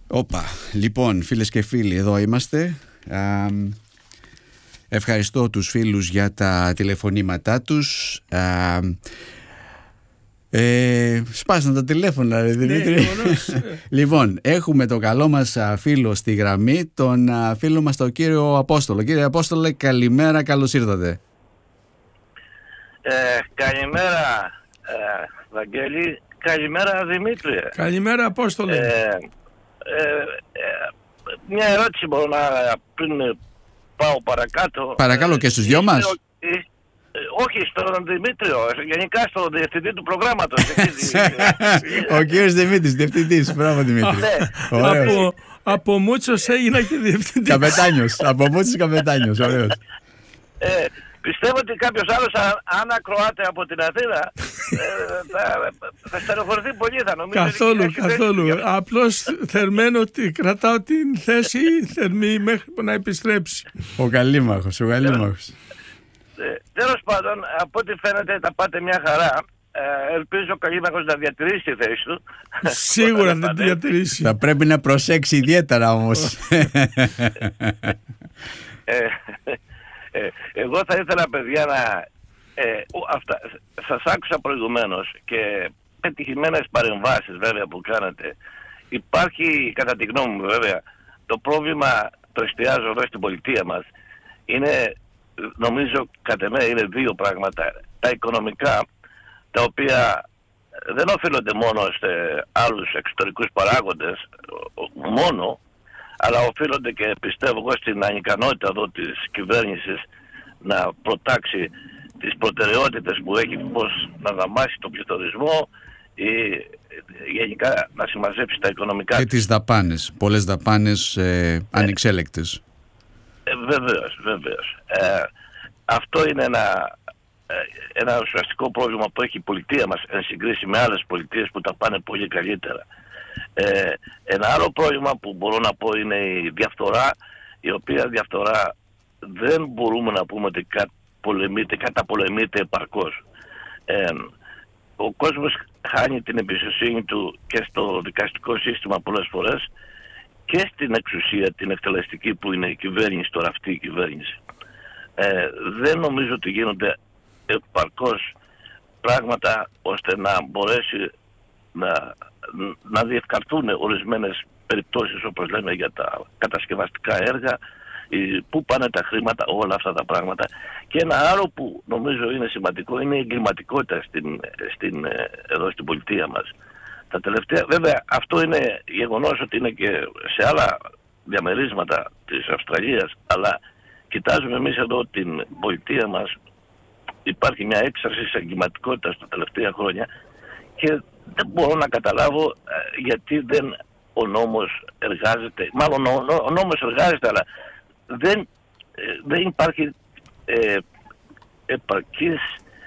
Όπα, λοιπόν, φίλες και φίλοι, εδώ είμαστε. Ευχαριστώ τους φίλους για τα τηλεφωνήματά τους. Σπάσαν τα τηλέφωνα, ρε Δημήτρη. Λοιπόν, έχουμε το καλό μας φίλο στη γραμμή, τον φίλο μας τον κύριο Απόστολο. Κύριε Απόστολε, καλημέρα, καλώς ήρθατε. Καλημέρα Βαγγέλη, καλημέρα Δημήτρη. Καλημέρα Απόστολε. Μια ερώτηση μπορώ να πριν πάω παρακάτω. Παρακαλώ και στους δυο μας. Όχι στον Δημήτριο, γενικά στον διευθυντή του προγράμματος. Ο κύριος Δημήτρης, διευθυντής. Μπράβο Δημήτρη. Από Μούτσος έγινα και διευθυντής. Καπετάνιος, από Μούτσος καπετάνιος, ωραίος. Πιστεύω ότι κάποιος άλλος, αν ακροάται από την Αθήνα, θα στενοχωρηθεί πολύ, θα νομίζω. Καθόλου. Απλώς θερμαίνω ότι κρατάω την θέση θερμή μέχρι να επιστρέψει. Ο καλήμαχος. Τέλος πάντων, από ό,τι φαίνεται τα πάτε μια χαρά. Ελπίζω ο Καλήμαχος να διατηρήσει τη θέση του. Σίγουρα να τη διατηρήσει. Θα πρέπει να προσέξει ιδιαίτερα όμως. Εγώ θα ήθελα, παιδιά, σας άκουσα προηγουμένως και πετυχημένες παρεμβάσεις βέβαια που κάνατε. Υπάρχει, κατά τη γνώμη μου βέβαια, το πρόβλημα, το εστιάζω εδώ στην πολιτεία μας, είναι, νομίζω κατά μένα, είναι δύο πράγματα. Τα οικονομικά, τα οποία δεν οφείλονται μόνο σε άλλους εξωτερικούς παράγοντες μόνο, αλλά οφείλονται και πιστεύω εγώ στην ανικανότητα εδώ της κυβέρνησης να προτάξει τις προτεραιότητες που έχει, πώς να δαμάσει τον πληθωρισμό ή γενικά να συμμαζέψει τα οικονομικά. Και τις δαπάνες, πολλές δαπάνες ανεξέλεκτες. Βεβαίως. Αυτό είναι ένα ουσιαστικό πρόβλημα που έχει η πολιτεία μας εν συγκρίση με άλλες πολιτείες που τα πάνε πολύ καλύτερα. Ένα άλλο πρόβλημα που μπορώ να πω είναι η διαφθορά, η οποία διαφθορά δεν μπορούμε να πούμε ότι καταπολεμείται επαρκώς. Ο κόσμος χάνει την εμπιστοσύνη του και στο δικαστικό σύστημα πολλές φορές και στην εξουσία την εκτελεστική που είναι η κυβέρνηση, τώρα αυτή η κυβέρνηση. Δεν νομίζω ότι γίνονται επαρκώς πράγματα ώστε να μπορέσει να διευκαρθούν ορισμένες περιπτώσεις, όπως λέμε, για τα κατασκευαστικά έργα, πού πάνε τα χρήματα, όλα αυτά τα πράγματα. Και ένα άλλο που νομίζω είναι σημαντικό είναι η εγκληματικότητα εδώ στην πολιτεία μας. Τα τελευταία, βέβαια αυτό είναι γεγονός ότι είναι και σε άλλα διαμερίσματα της Αυστραλίας, αλλά κοιτάζουμε εμείς εδώ την πολιτεία μας, υπάρχει μια έξαρση της εγκληματικότητας τα τελευταία χρόνια και δεν μπορώ να καταλάβω γιατί ο νόμος εργάζεται, μάλλον ο νόμος εργάζεται, αλλά δεν υπάρχει επαρκής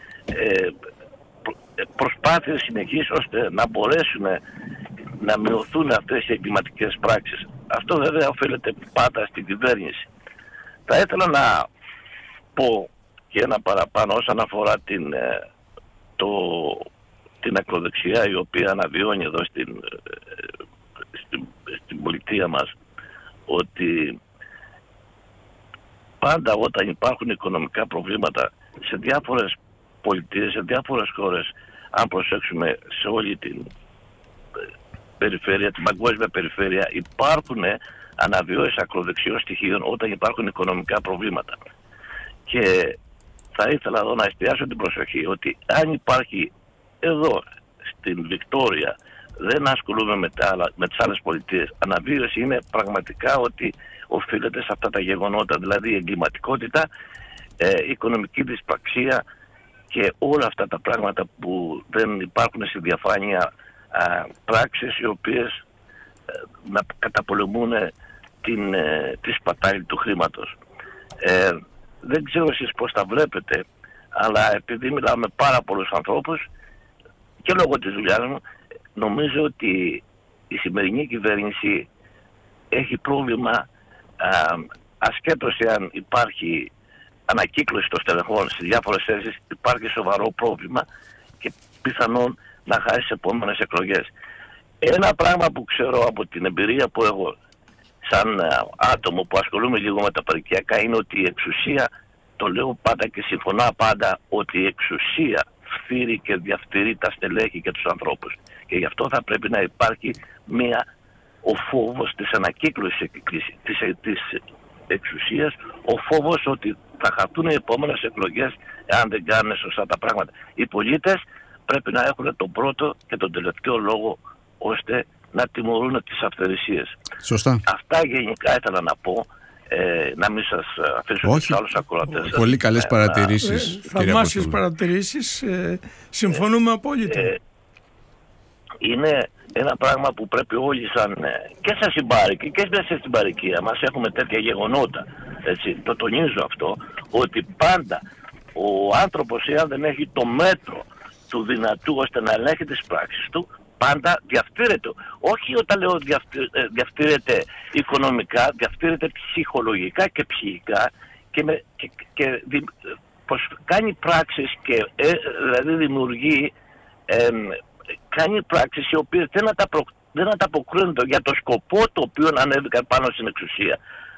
προσπάθειες συνεχής ώστε να μπορέσουν να μειωθούν αυτές οι εγκληματικές πράξεις. Αυτό βέβαια οφείλεται πάντα στην κυβέρνηση. Θα ήθελα να πω και ένα παραπάνω όσον αφορά την ακροδεξιά η οποία αναβιώνει εδώ στην πολιτεία μας, ότι πάντα όταν υπάρχουν οικονομικά προβλήματα σε διάφορες πολιτείες, σε διάφορες χώρες, αν προσέξουμε σε όλη την περιφέρεια, την παγκόσμια περιφέρεια, υπάρχουν αναβιώσεις ακροδεξιών στοιχείων όταν υπάρχουν οικονομικά προβλήματα. Και θα ήθελα εδώ να εστιάσω την προσοχή ότι αν υπάρχει εδώ στην Βικτόρια, δεν ασχολούμαι με τις άλλες πολιτείες, αναβίωση είναι πραγματικά ότι οφείλεται σε αυτά τα γεγονότα, δηλαδή η εγκληματικότητα, η οικονομική δυσπραξία και όλα αυτά τα πράγματα που δεν υπάρχουν στη διαφάνεια, πράξεις οι οποίες να καταπολεμούν τη σπατάλη του χρήματος. Δεν ξέρω εσείς πώς τα βλέπετε, αλλά επειδή μιλάω με πάρα πολλούς ανθρώπους και λόγω της δουλειάς μου, νομίζω ότι η σημερινή κυβέρνηση έχει πρόβλημα, ασχέτως εάν υπάρχει ανακύκλωση των στελεχών σε διάφορες θέσεις, υπάρχει σοβαρό πρόβλημα και πιθανόν να χάσει τις επόμενες εκλογές. Ένα πράγμα που ξέρω από την εμπειρία που έχω σαν άτομο που ασχολούμαι λίγο με τα παρικιακά είναι ότι η εξουσία, το λέω πάντα και συμφωνώ πάντα, ότι η εξουσία φτύρει και διαφτυρεί τα στελέχη και τους ανθρώπους. Και γι' αυτό θα πρέπει να υπάρχει ο φόβος της ανακύκλωσης της εξουσίας, ο φόβος ότι θα χαθούν οι επόμενες εκλογές εάν δεν κάνουν σωστά τα πράγματα. Οι πολίτες πρέπει να έχουν τον πρώτο και τον τελευταίο λόγο ώστε να τιμωρούν τις αυθαιρεσίες. Σωστά. Αυτά γενικά ήθελα να πω. Να μην σας αφήσω τους άλλους ακροατές. Πολύ καλές παρατηρήσεις. Θαυμάσιες παρατηρήσεις. Συμφωνούμε απόλυτα. Είναι ένα πράγμα που πρέπει όλοι και σαν συμπάρικοι και μέσα στην παροικία μας έχουμε τέτοια γεγονότα. Έτσι, το τονίζω αυτό, ότι πάντα ο άνθρωπος, εάν δεν έχει το μέτρο του δυνατού ώστε να ελέγχει τις πράξεις του, πάντα διαφτύρεται. Όχι όταν λέω διαφτύρεται οικονομικά, διαφτύρεται ψυχολογικά και ψυχικά και κάνει πράξεις και δηλαδή δημιουργεί κάνει πράξεις οι οποίες δεν ανταποκρίνονται για το σκοπό το οποίο ανέβηκαν πάνω στην εξουσία.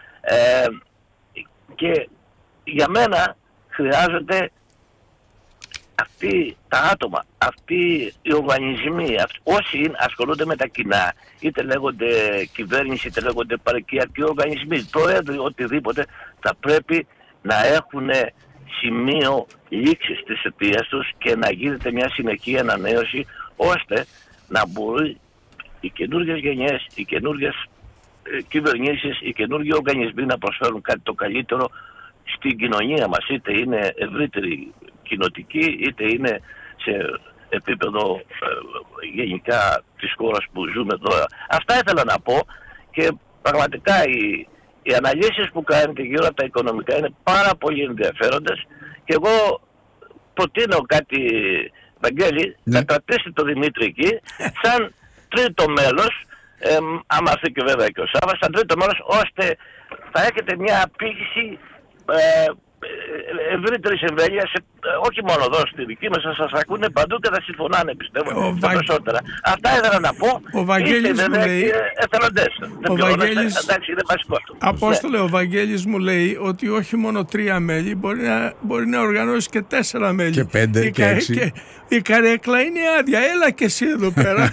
Και για μένα χρειάζεται αυτοί τα άτομα, αυτοί οι οργανισμοί, όσοι ασχολούνται με τα κοινά, είτε λέγονται κυβέρνηση, είτε λέγονται παροικιακοί οργανισμοί, πρόεδροι, οτιδήποτε, θα πρέπει να έχουν σημείο λήξης της αιτίας τους και να γίνεται μια συνεχή ανανέωση, ώστε να μπορεί οι καινούργιες γενιές, οι καινούργιες κυβερνήσεις, οι καινούργιοι οργανισμοί να προσφέρουν κάτι το καλύτερο στην κοινωνία μας, είτε είναι ευρύτερη κοινοτική, είτε είναι σε επίπεδο γενικά της χώρας που ζούμε τώρα. Αυτά ήθελα να πω και πραγματικά οι αναλύσεις που κάνετε γύρω από τα οικονομικά είναι πάρα πολύ ενδιαφέροντες και εγώ προτείνω κάτι, Βαγγέλη, να κρατήσει το Δημήτρη εκεί σαν τρίτο μέλος, άμα έρθει και βέβαια και ο Σάββας, σαν τρίτο μέλος, ώστε θα έχετε μια απήχηση ευρύτερης εμβέλειας, όχι μόνο εδώ στη δική μας, θα σας ακούνε παντού και θα συμφωνάνε, πιστεύω, τα περισσότερα. Αυτά ήθελα να πω. Ο Βαγγέλης μου λέει, εντάξει, είναι βασικό αυτό. Απόστολε, ο Βαγγέλης μου λέει ότι όχι μόνο 3 μέλη, μπορεί να οργανώσει και 4 μέλη. Και 5 και 6. Και η καρέκλα είναι άδεια. Έλα και εσύ εδώ πέρα.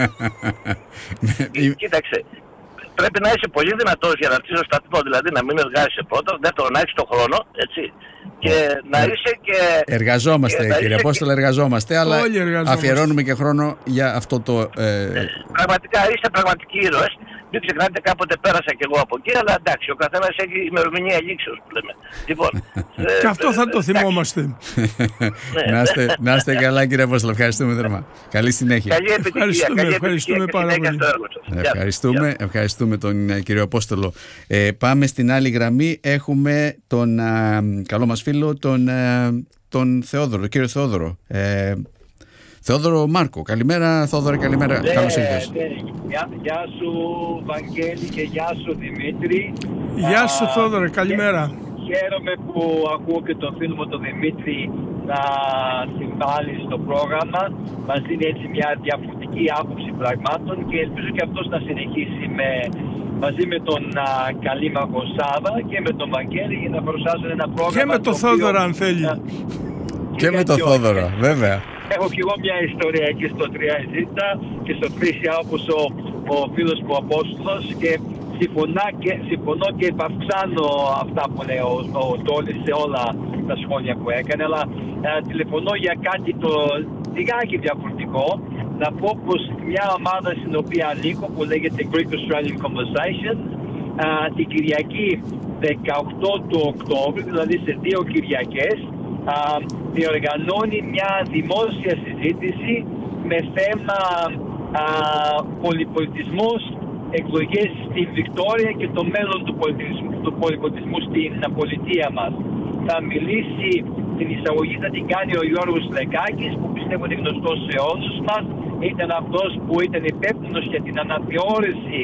Κοίταξε. Πρέπει να είσαι πολύ δυνατός για να αρχίσεις στο σταθμό, δηλαδή να μην εργάζεσαι πρώτα, δεύτερον να έχεις τον χρόνο, έτσι, και να είσαι και... Εργαζόμαστε, κύριε Απόστολε, εργαζόμαστε, αλλά αφιερώνουμε και χρόνο για αυτό το... Πραγματικά είστε πραγματικοί ήρωες. Μην ξεχνάτε, κάποτε πέρασα κι εγώ από εκεί, αλλά εντάξει, ο καθένας έχει ημερομηνία λήξεως που λέμε. Λοιπόν, και αυτό θα το θυμόμαστε. Να είστε καλά, κύριε Απόστολε, ευχαριστούμε θερμά. Καλή συνέχεια. Καλή επιτυχία. Ευχαριστούμε πάρα πολύ. Ευχαριστούμε τον κύριο Απόστολο. Πάμε στην άλλη γραμμή. Έχουμε τον καλό μας φίλο, τον Θεόδωρο, κύριο Θεόδωρο. Θεόδωρο Μάρκο. Καλημέρα, Θεόδωρο, καλημέρα. Καλώς ήρθες. Γεια σου, Βαγγέλη, και γεια σου, Δημήτρη. Γεια σου, Θεόδωρο, καλημέρα. Χαίρομαι που ακούω και τον φίλο μου τον Δημήτρη να συμβάλλει στο πρόγραμμα. Μας δίνει έτσι μια διαφορετική άποψη πραγμάτων και ελπίζω και αυτός να συνεχίσει μαζί με τον Καλήμαχο Σάβα και με τον Βαγγέλη για να παρουσιάσουν ένα πρόγραμμα. Και με τον Θόδωρο, αν θέλει. Και με τον Θόδωρο, βέβαια. Έχω και εγώ μια ιστορία εκεί στο 3Z και στο 3 όπως ο φίλος μου Απόστολος και συμφωνώ και επαυξάνω αυτά που λέει ο Τόλης σε όλα τα σχόλια που έκανε, αλλά τηλεφωνώ για κάτι το λιγάκι διαφορετικό. Να πω πως μια ομάδα στην οποία ανήκω που λέγεται Greek Australian Conversation την Κυριακή 18 του Οκτώβρη, δηλαδή σε 2 Κυριακές, διοργανώνει μια δημόσια συζήτηση με θέμα πολυπολιτισμός, εκλογές στη Βικτόρια και το μέλλον του πολυπολιτισμού στην πολιτεία μας. Θα μιλήσει, την εισαγωγή θα την κάνει ο Γιώργος Λεκάκης, που πιστεύω είναι γνωστός σε όλους μας. Ήταν αυτός που ήταν υπεύθυνος για την αναθεώρηση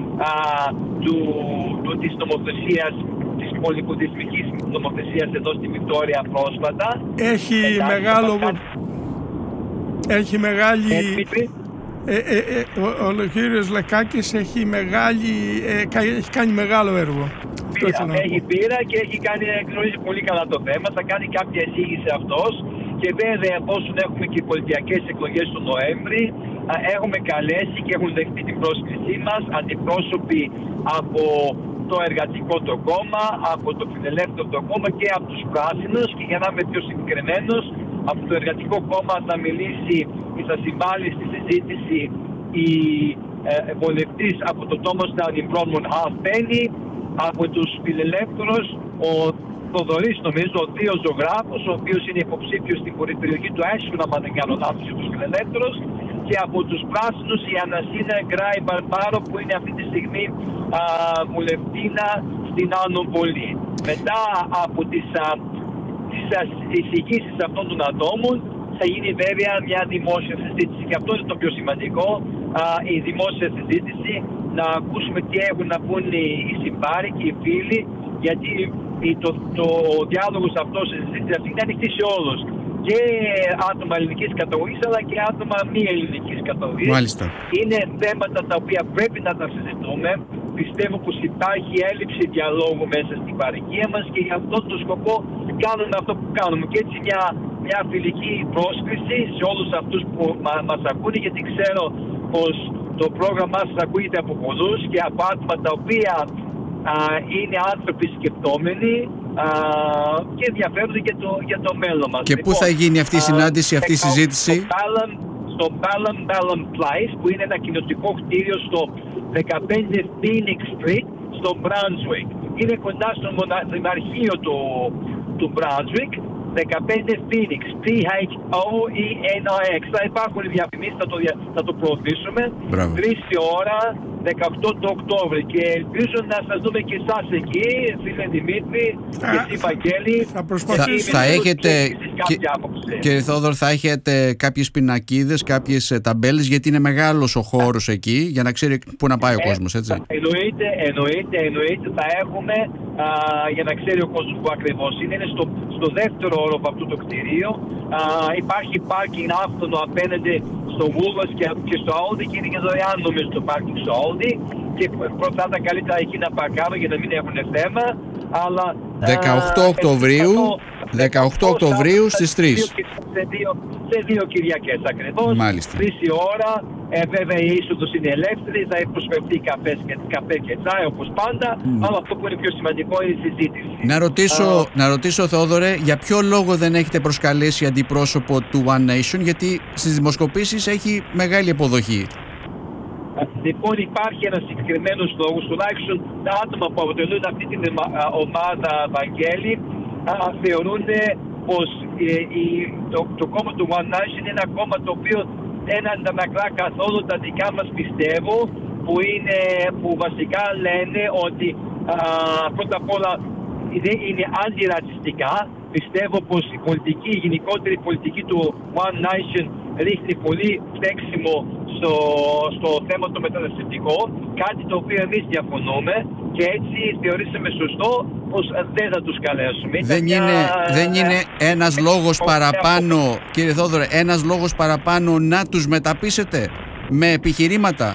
της νομοθεσίας, της πολυπολιτισμικής νομοθεσίας εδώ στη Βικτόρια πρόσφατα. Έχει μεγάλη Ο κύριος Λεκάκης έχει κάνει μεγάλο έργο. Έχει πείρα και γνωρίζει πολύ καλά το θέμα. Θα κάνει κάποια εισήγηση αυτός. Και βέβαια, εφόσον έχουμε και οι πολιτιακές εκλογές του Νοέμβρη, έχουμε καλέσει και έχουν δεχτεί την πρόσκλησή μας αντιπρόσωποι από το Εργατικό το κόμμα, από το Φιλελεύθερο το κόμμα και από τους Πράσινους. Και για να είμαι πιο συγκεκριμένος, από το Εργατικό κόμμα θα μιλήσει ή θα συμβάλλει στη συζήτηση η βολευτής από το Τόμοσταν η Μπρόμον Χαφένη, από τους Φιλελεύθερους ο Θοδωρής, νομίζω, ο θείος ζωγράφος, ο οποίος είναι υποψήφιος στην περιοχή του Έσχου, αν δεν κάνω λάθος, για τους Φιλελεύθερους, και από τους Πράσινους η Ανασίνα Γκράι Μπαρμπάρο, που είναι αυτή τη στιγμή βουλευτήνα στην Άνω Βολή. Μετά από τις εισηγήσεις αυτών των ατόμων θα γίνει βέβαια μια δημόσια συζήτηση, και αυτό είναι το πιο σημαντικό, η δημόσια συζήτηση, να ακούσουμε τι έχουν να πούν οι συμπάροι και οι φίλοι, γιατί ο διάλογος αυτός, η συζήτηση αυτή είναι ανοιχτή σε όλους, και άτομα ελληνικής καταγωγής αλλά και άτομα μη ελληνικής καταγωγής. Μάλιστα. Είναι θέματα τα οποία πρέπει να τα συζητούμε. Πιστεύω πως υπάρχει έλλειψη διαλόγου μέσα στην παροικία μας και για αυτόν τον σκοπό κάνουμε αυτό που κάνουμε. Και έτσι μια φιλική πρόσκληση σε όλους αυτούς που μας ακούνε, γιατί ξέρω πως το πρόγραμμά σας ακούγεται από πολλούς και από άτομα τα οποία είναι άνθρωποι σκεπτόμενοι και ενδιαφέρονται για το μέλλον μας. Και πού θα γίνει αυτή η συνάντηση, αυτή η συζήτηση? Στο Balham Place, που είναι ένα κοινοτικό κτίριο στο 15 Phoenix Street στο Brunswick. Είναι κοντά στο δημαρχείο του Brunswick. 15 Phoenix, P-H-O-E-N-I-X. Θα υπάρχουν διαφημίσεις, θα το προωθήσουμε. 3 η ώρα, 18 του Οκτώβρη. Και ελπίζω να σας δούμε και εσάς εκεί, φίλε Δημήτρη, και εσύ Βαγγέλη. Θα έχετε, κύριε Θόδωρο, θα έχετε κάποιες πινακίδες, κάποιες ταμπέλες, γιατί είναι μεγάλος ο χώρος εκεί, για να ξέρει πού να πάει ο κόσμος, έτσι? Εννοείται, θα έχουμε, για να ξέρει ο κόσμος που ακριβώς είναι. Είναι στο δεύτερο όροφο αυτού το κτηρίο. Υπάρχει πάρκινγκ άφθονο απέναντι στο Woolworths και στο Aldi, και είναι και δωρεάν νομίζω το πάρκινγκ στο Aldi, και θα ήταν καλύτερα εκεί να παρκάρω για να μην έχουν θέμα. Αλλά 18 Οκτωβρίου στις 3. Σε 2 Κυριακές ακριβώς. Μάλιστα. 3 η ώρα. Βέβαια η είσοδος είναι ελεύθερη, θα προσφερθεί καφέ και τσάι όπως πάντα, αλλά αυτό που είναι πιο σημαντικό είναι η συζήτηση. Να ρωτήσω Θόδωρε, για ποιο λόγο δεν έχετε προσκαλέσει αντιπρόσωπο του One Nation, γιατί στις δημοσκοπήσεις έχει μεγάλη αποδοχή? Λοιπόν, υπάρχει ένας συγκεκριμένος λόγος, τουλάχιστον τα άτομα που αποτελούν αυτή την ομάδα, Βαγγέλη, θεωρούν πως το κόμμα του One Nation είναι ένα κόμμα το οποίο δεν αντανακλά καθόλου τα δικά μας, πιστεύω, που βασικά λένε ότι πρώτα απ' όλα είναι αντιρατσιστικά. Πιστεύω πως η γενικότερη πολιτική του One Nation ρίχνει πολύ φταίξιμο στο θέμα το μεταναστευτικό, κάτι το οποίο εμείς διαφωνούμε, και έτσι θεωρήσαμε σωστό πως δεν θα τους καλέσουμε. Δεν είναι ένας λόγος παραπάνω, κύριε Θόδωρε, ένας λόγος παραπάνω να τους μεταπείσετε με επιχειρήματα?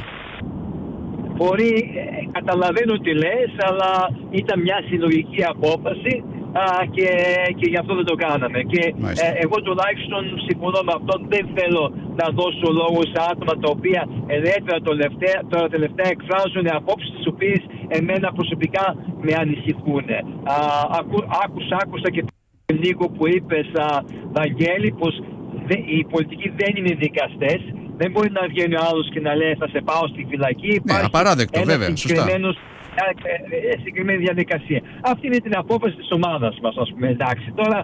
Καταλαβαίνω τι λες, αλλά ήταν μια συλλογική απόφαση και γι' αυτό δεν το κάναμε. Και εγώ τουλάχιστον συμφωνώ με αυτό. Δεν θέλω να δώσω λόγο σε άτομα τα οποία ελεύθερα τώρα τελευταία εκφράζουν απόψεις τις οποίες εμένα προσωπικά με ανησυχούν. Άκουσα και τον Νίκο που είπες, Βαγγέλη, πως οι πολιτικοί δεν είναι δικαστές. Δεν μπορεί να βγαίνει ο άλλος και να λέει θα σε πάω στη φυλακή. Ναι, απαράδεκτο, βέβαια. Συγκεκριμένη διαδικασία. Αυτή είναι την απόφαση της ομάδας μας, ας πούμε. Εντάξει, τώρα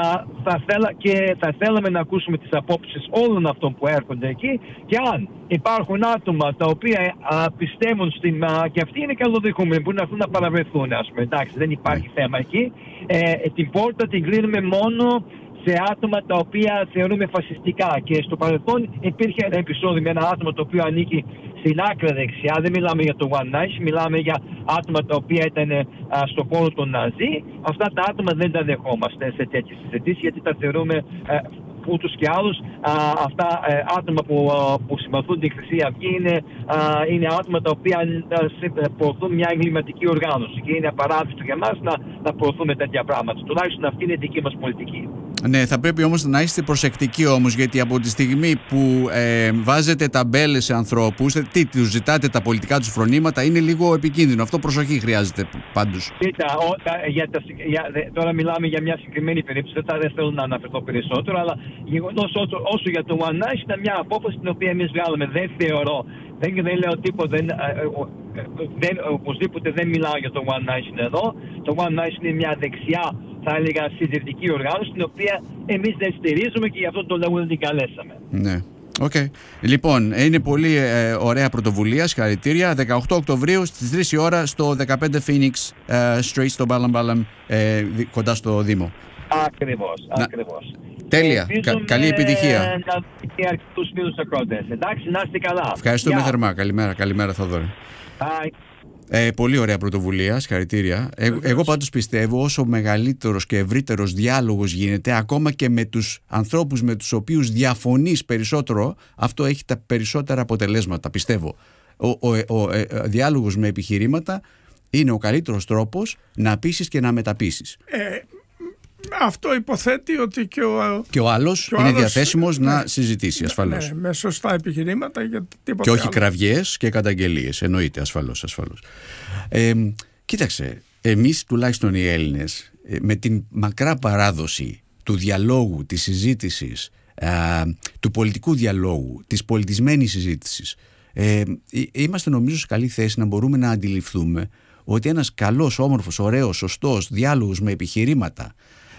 θα θέλαμε να ακούσουμε τις απόψεις όλων αυτών που έρχονται εκεί, και αν υπάρχουν άτομα τα οποία πιστεύουν και αυτοί είναι καλοδεχούμενοι, μπορεί να έρθουν να παραβρεθούν, ας πούμε. Εντάξει, δεν υπάρχει θέμα εκεί. Την πόρτα την κλείνουμε μόνο σε άτομα τα οποία θεωρούμε φασιστικά, και στο παρελθόν υπήρχε ένα επεισόδιο με ένα άτομο το οποίο ανήκει στην άκρα δεξιά. Δεν μιλάμε για το One Nation, μιλάμε για άτομα τα οποία ήταν στον χώρο των Ναζί. Αυτά τα άτομα δεν τα δεχόμαστε σε τέτοιες συζητήσεις, γιατί τα θεωρούμε ούτως και άλλως αυτά άτομα που συμπαθούν την Χρυσή Αυγή είναι άτομα τα οποία προωθούν μια εγκληματική οργάνωση και είναι απαράδεκτο για μας να προωθούμε τέτοια πράγματα. Τουλάχιστον αυτή είναι η δική μας πολιτική. Ναι, θα πρέπει όμως να είστε προσεκτικοί όμως, γιατί από τη στιγμή που βάζετε ταμπέλες σε ανθρώπους, τι τους ζητάτε τα πολιτικά τους φρονήματα, είναι λίγο επικίνδυνο. Αυτό προσοχή χρειάζεται πάντως. Κοίτα, τώρα μιλάμε για μια συγκεκριμένη περίπτωση, δεν θέλω να αναφερθώ περισσότερο, αλλά γεγονός όσο για το One Nation ήταν μια απόφαση την οποία εμείς βγάλαμε. Δεν θεωρώ, δεν λέω τίποτα, οπωσδήποτε δεν μιλάω για το One Nation εδώ. Το One Nation είναι μια δεξιά, θα έλεγα, συντηρητική οργάνωση, την οποία εμείς δεν στηρίζουμε και γι' αυτό το λόγο δεν την καλέσαμε. Ναι. Okay. Λοιπόν, είναι πολύ ωραία πρωτοβουλία, συγχαρητήρια. 18 Οκτωβρίου στις 3 η ώρα στο 15 Phoenix Street στο Μπάλαμ, κοντά στο Δήμο. Ακριβώς. Τέλεια. Καλή επιτυχία. Και αρκετούς φίλους ακρότες. Εντάξει, να είστε καλά. Ευχαριστούμε θερμά. Καλημέρα Θοδωρή. Πολύ ωραία πρωτοβουλία, συγχαρητήρια. Εγώ πάντως πιστεύω όσο μεγαλύτερος και ευρύτερος διάλογος γίνεται, ακόμα και με τους ανθρώπους με τους οποίους διαφωνείς περισσότερο, αυτό έχει τα περισσότερα αποτελέσματα, πιστεύω. Ο διάλογος με επιχειρήματα είναι ο καλύτερος τρόπος να πείσεις και να μεταπείσεις. Αυτό υποθέτει ότι και ο άλλος είναι διαθέσιμος να συζητήσει, ασφαλώς. Ναι, με σωστά επιχειρήματα για τίποτα. Και όχι άλλο. κραυγές και καταγγελίες, εννοείται, ασφαλώς. Κοίταξε, εμείς τουλάχιστον οι Έλληνες, με την μακρά παράδοση του διαλόγου, της συζήτησης, του πολιτικού διαλόγου, της πολιτισμένης συζήτησης, είμαστε νομίζω σε καλή θέση να μπορούμε να αντιληφθούμε ότι ένας καλός, όμορφος, ωραίος, σωστός διάλογος με επιχειρήματα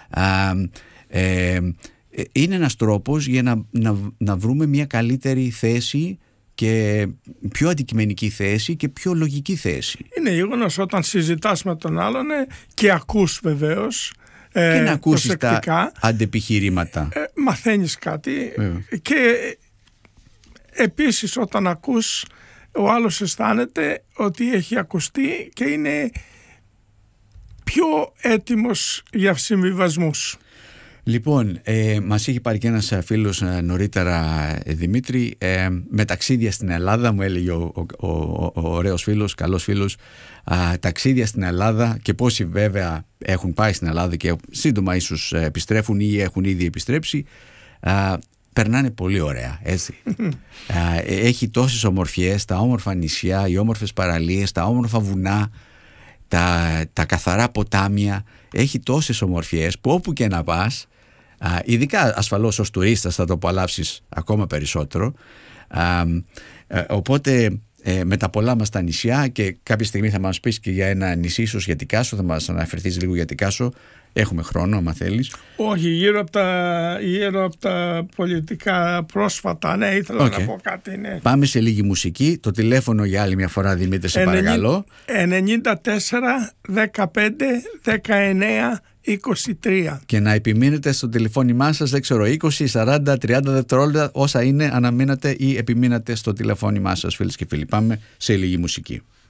είναι ένας τρόπος για να βρούμε μια καλύτερη θέση και πιο αντικειμενική θέση και πιο λογική θέση. Είναι γεγονός όταν συζητάς με τον άλλον και ακούς βεβαίως και να ακούσεις προσεκτικά, τα αντεπιχειρήματα. Μαθαίνεις κάτι και επίσης όταν ακούς ο άλλος αισθάνεται ότι έχει ακουστεί και είναι πιο έτοιμος για συμβιβασμούς. Λοιπόν, μας έχει πάρει και ένας φίλος νωρίτερα, Δημήτρη, με ταξίδια στην Ελλάδα, μου έλεγε ο ωραίος φίλος, καλός φίλος, ταξίδια στην Ελλάδα και πόσοι βέβαια έχουν πάει στην Ελλάδα και σύντομα ίσως επιστρέφουν ή έχουν ήδη επιστρέψει, περνάνε πολύ ωραία, έτσι. Έχει τόσες ομορφιές, τα όμορφα νησιά, οι όμορφες παραλίες, τα όμορφα βουνά, τα καθαρά ποτάμια, έχει τόσες ομορφιές που όπου και να πας, ειδικά ασφαλώς ως τουρίστας θα το απολαύσεις ακόμα περισσότερο, οπότε με τα πολλά μας τα νησιά, και κάποια στιγμή θα μας πεις και για ένα νησί ίσως για Τικάσο, θα μας αναφερθείς λίγο για Τικάσο, έχουμε χρόνο άμα θέλεις. Όχι, γύρω από τα πολιτικά πρόσφατα, ναι, ήθελα να πω κάτι. Ναι. Πάμε σε λίγη μουσική, το τηλέφωνο για άλλη μια φορά, Δημήτρη, σε παρακαλώ. 94 15 19 23. Και να επιμείνετε στο τηλεφώνημά σας, δεν ξέρω, 20, 40, 30 δευτερόλεπτα, όσα είναι, αναμείνατε ή επιμείνατε στο τηλεφώνημά σας, φίλες και φίλοι. Πάμε σε λίγη μουσική.